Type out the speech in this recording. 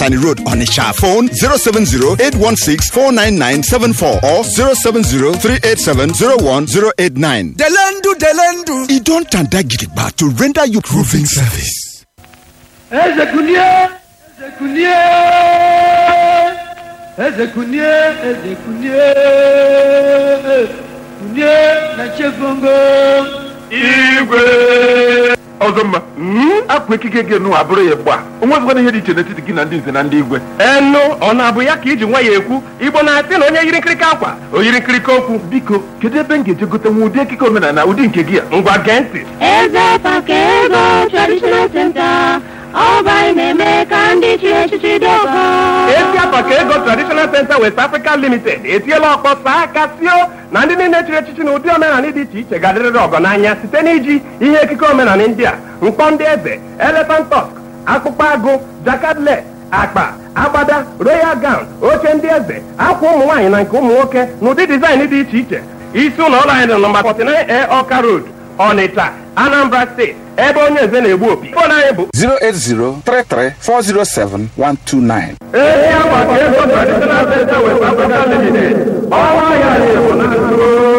Atani Road, Onisha. Phone 070-816-49974 or 070-387-01089. Delendu. It don't turn that gidigba to render you roofing service. Ezekunie. Kunye na chefongo. Igwe. Ozoma, akwa ekike nu abụrụ ya gba. Onwezikwana ihe dị iche n'etiti gị na ndị nze na ndị igwe. Enu, ọ na-abụ ya ka iji nwa ya ekwu. Igbo na-asị na onye yiri nkirika akwa, o yiri nkirika okwu. Biko, kedu ebe m ga-eje gote nwa ụdị ekike omenala ụdị nke gị a? Ngwa gee ntị. Eze Pakego Traditional Center. Ọba na-eme ka ndị chi echichi dị ọkọ. Ezi Pakego Traditional Center West Africa Limited etiela ọkpọ saa aka sio na ndị niile chiri echichi na ụdị omenala dị iche iche ga-adịrịrị ọgọ n'anya site n'iji ihe ekike omenala ndị a: mkpọ ndị eze, elephant tusk, akpụkpọ agụ, jakadle, akpa, agbada, royal gown, oche ndị eze, akwa ụmụ nwaanyị na nke ụmụ nwoke na ụdị dizaịn dị iche iche. Isi ụlọ ọrụ anyị dị nọmba 49A Ọka Road, Ọnịcha, Anambra State, ebe onye eze na-egbu opi. Fon anyị bụ 08033407129. Ezi Pakego Traditional Center West Africa Limited. Ọnwa ya na-egbu na